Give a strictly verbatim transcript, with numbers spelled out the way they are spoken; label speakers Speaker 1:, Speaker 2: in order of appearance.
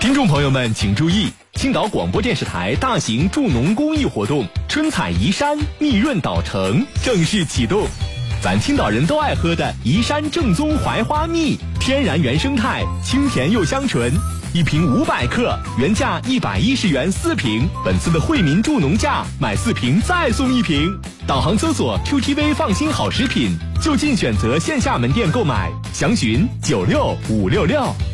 Speaker 1: 听众朋友们请注意，青岛广播电视台大型助农公益活动春采宜山蜜润岛城正式启动。咱青岛人都爱喝的宜山正宗槐花蜜，天然原生态，清甜又香醇，一瓶五百克，原价一百一十元四瓶。本次的惠民助农价，买四瓶再送一瓶。导航搜索 Q T V 放心好食品，就近选择线下门店购买，详询九六五六六。